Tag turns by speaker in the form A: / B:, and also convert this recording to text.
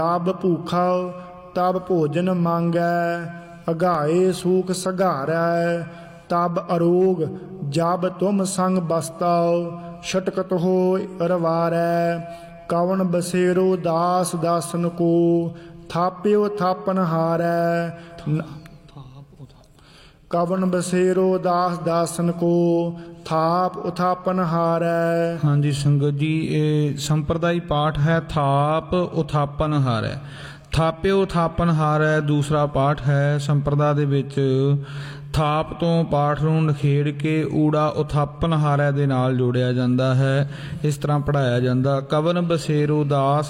A: ਤਬ ਭੂਖਾ ਤਬ ਭੋਜਨ ਮੰਗੈ, ਅਗਾਏ ਸੂਖ ਸਘਾਰੈ। ਤਬ ਅਰੋਗ ਜਬ ਤੁਮ ਸੰਗ ਬਸਤਾਓ, ਛਟਕਤ ਹੋਇ ਅਰਵਾਰੈ। ਕਵਣ ਬਸੇਰੋ ਦਾਸ ਦਾਸਨ ਕੋ, ਥਾਪਿਓ ਥਾਪਨ ਹਾਰੈ। ਕਵਣ ਬਸੇਰੋ ਦਾਸ ਦਾਸਨ ਕੋ, ਥਾਪ ਉਥਾਪਨ ਹਾਰੈ।
B: ਹਾਂਜੀ ਸੰਗਤ ਜੀ, ਇਹ ਸੰਪਰਦਾਈ ਪਾਠ ਹੈ ਥਾਪ ਉਥਾਪਨ ਹਾਰੈ। ਥਾਪਿਓ ਥਾਪਨ ਹਾਰੈ ਦੂਸਰਾ ਪਾਠ ਹੈ। ਸੰਪਰਦਾ ਦੇ ਵਿੱਚ ਥਾਪ ਤੋਂ ਪਾਠ ਨੂੰ ਨਿਖੇੜ ਕੇ ਊੜਾ ਉਥਾਪਨ ਹਾਰੈ ਦੇ ਨਾਲ ਜੋੜਿਆ ਜਾਂਦਾ ਹੈ। ਇਸ ਤਰ੍ਹਾਂ ਪੜ੍ਹਾਇਆ ਜਾਂਦਾ। ਕਵਨ ਬਸੇਰੋ ਦਾਸ